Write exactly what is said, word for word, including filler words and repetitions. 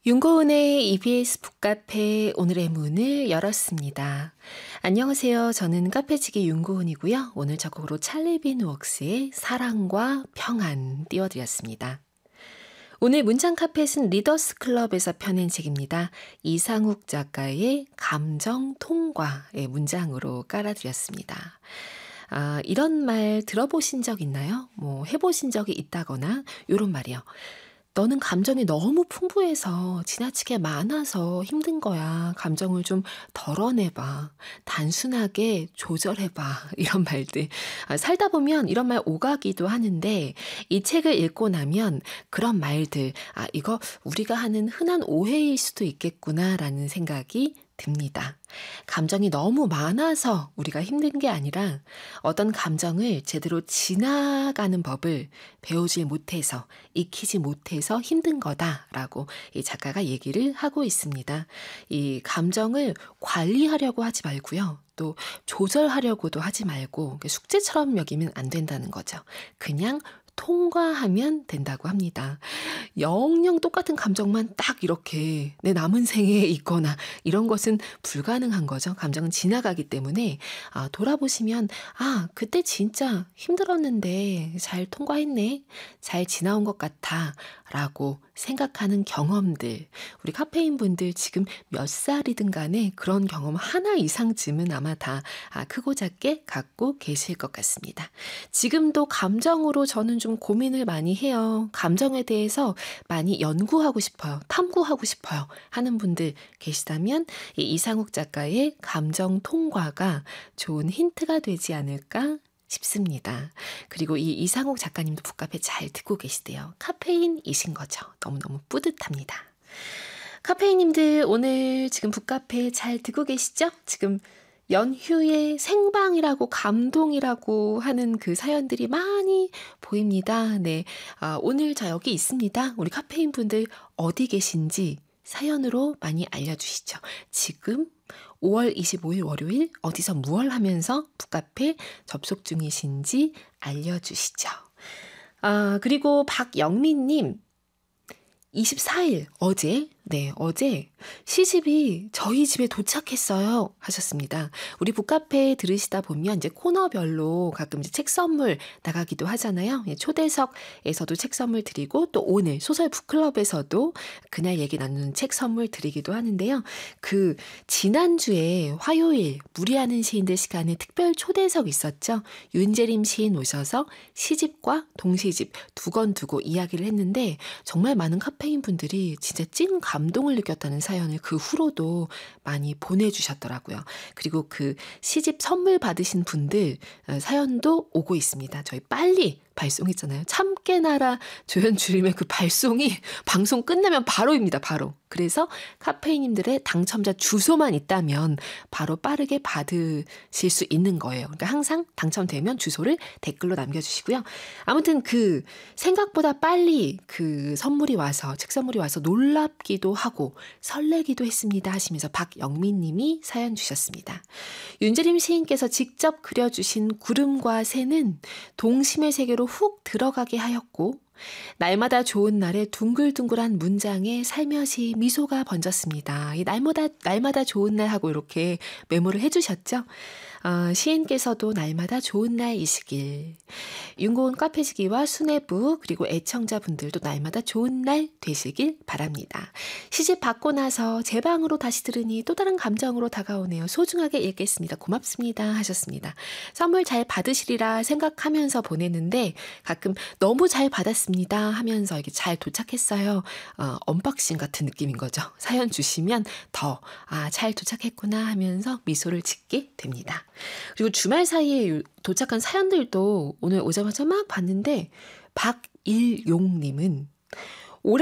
윤고은의 이비에스 북카페 오늘의 문을 열었습니다. 안녕하세요. 저는 카페지기 윤고은이고요. 오늘 첫 곡으로 찰리 빈 웍스의 사랑과 평안 띄워드렸습니다. 오늘 문장 카펫은 리더스 클럽에서 펴낸 책입니다. 이상욱 작가의 감정 통과의 문장으로 깔아드렸습니다. 아, 이런 말 들어보신 적 있나요? 뭐 해보신 적이 있다거나 이런 말이요. 너는 감정이 너무 풍부해서 지나치게 많아서 힘든 거야. 감정을 좀 덜어내봐. 단순하게 조절해봐. 이런 말들. 아, 살다 보면 이런 말 오가기도 하는데 이 책을 읽고 나면 그런 말들, 아, 이거 우리가 하는 흔한 오해일 수도 있겠구나라는 생각이 듭니다. 감정이 너무 많아서 우리가 힘든 게 아니라 어떤 감정을 제대로 지나가는 법을 배우지 못해서, 익히지 못해서 힘든 거다라고 이 작가가 얘기를 하고 있습니다. 이 감정을 관리하려고 하지 말고요. 또 조절하려고도 하지 말고 숙제처럼 여기면 안 된다는 거죠. 그냥 통과하면 된다고 합니다. 영영 똑같은 감정만 딱 이렇게 내 남은 생에 있거나 이런 것은 불가능한 거죠. 감정은 지나가기 때문에 아, 돌아보시면 아, 그때 진짜 힘들었는데 잘 통과했네. 잘 지나온 것 같아. 라고 생각하는 경험들. 우리 카페인 분들 지금 몇 살이든 간에 그런 경험 하나 이상쯤은 아마 다 아, 크고 작게 갖고 계실 것 같습니다. 지금도 감정으로 저는 좀 고민을 많이 해요. 감정에 대해서 많이 연구하고 싶어요. 탐구하고 싶어요. 하는 분들 계시다면 이 이상욱 작가의 감정 통과가 좋은 힌트가 되지 않을까 싶습니다. 그리고 이 이상욱 작가님도 북카페 잘 듣고 계시대요. 카페인이신 거죠. 너무너무 뿌듯합니다. 카페인님들 오늘 지금 북카페 잘 듣고 계시죠? 지금 연휴에 생방이라고 감동이라고 하는 그 사연들이 많이 보입니다. 네, 아, 오늘 저 여기 있습니다. 우리 카페인 분들 어디 계신지 사연으로 많이 알려주시죠. 지금 오월 이십오일 월요일 어디서 무얼 하면서 북카페 접속 중이신지 알려주시죠. 아, 그리고 박영민님 이십사일 어제 네 어제 시집이 저희 집에 도착했어요 하셨습니다. 우리 북카페 들으시다 보면 이제 코너별로 가끔 이제 책 선물 나가기도 하잖아요. 초대석에서도 책 선물 드리고 또 오늘 소설 북클럽에서도 그날 얘기 나누는 책 선물 드리기도 하는데요. 그 지난주에 화요일 무리하는 시인들 시간에 특별 초대석 있었죠. 윤재림 시인 오셔서 시집과 동시집 두 권 두고 이야기를 했는데 정말 많은 카페인 분들이 진짜 찐 감동을 느꼈다는 사연을 그 후로도 많이 보내주셨더라고요. 그리고 그 시집 선물 받으신 분들 사연도 오고 있습니다. 저희 빨리 발송했잖아요. 참깨 나라 조연주림의 그 발송이 방송 끝나면 바로입니다. 바로. 그래서 카페인님들의 당첨자 주소만 있다면 바로 빠르게 받으실 수 있는 거예요. 그러니까 항상 당첨되면 주소를 댓글로 남겨주시고요. 아무튼 그 생각보다 빨리 그 선물이 와서 책 선물이 와서 놀랍기도 하고 설레기도 했습니다 하시면서 박영민 님이 사연 주셨습니다. 윤재림 시인께서 직접 그려주신 구름과 새는 동심의 세계로 훅 들어가게 하였고 날마다 좋은 날에 둥글둥글한 문장에 살며시 미소가 번졌습니다. 이 날마다, 날마다 좋은 날 하고 이렇게 메모를 해주셨죠. 어, 시인께서도 날마다 좋은 날이시길. 윤고은 카페지기와 수뇌부 그리고 애청자분들도 날마다 좋은 날 되시길 바랍니다. 시집 받고 나서 제 방으로 다시 들으니 또 다른 감정으로 다가오네요. 소중하게 읽겠습니다. 고맙습니다 하셨습니다. 선물 잘 받으시리라 생각하면서 보내는데 가끔 너무 잘 받았습니다 하면서 이게 잘 도착했어요. 어, 언박싱 같은 느낌인 거죠. 사연 주시면 더 아, 잘 도착했구나 하면서 미소를 짓게 됩니다. 그리고 주말 사이에 도착한 사연들도 오늘 오자마자 막 봤는데 박일용님은